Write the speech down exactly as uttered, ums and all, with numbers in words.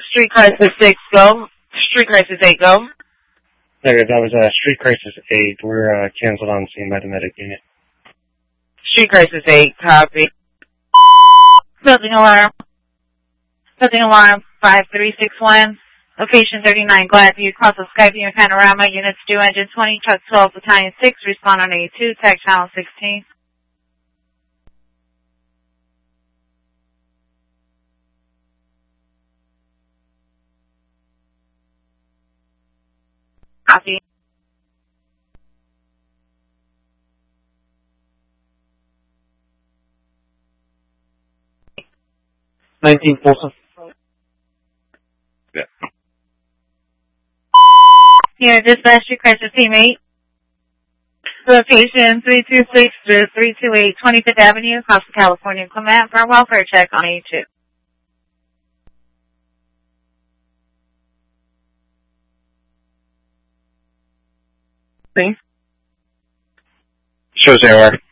Street Crisis six, go. Street Crisis eight, go. Negative, that was uh, Street Crisis eight. We're uh, canceled on scene by the medic unit. Street Crisis eight, copy. Building alarm. Building alarm five three six one. Location thirty-nine Gladview, across the Skyview and Panorama. Units due engine twenty, truck twelve, battalion six. Respond on eighty-two, tag channel sixteen. Copy. nineteen Folsom. Yeah. Here, dispatch to crisis team eight. Location three two six through three two eight, twenty-fifth Avenue, Costa, California. Clement for a welfare check on eighty-two. Shows A O R.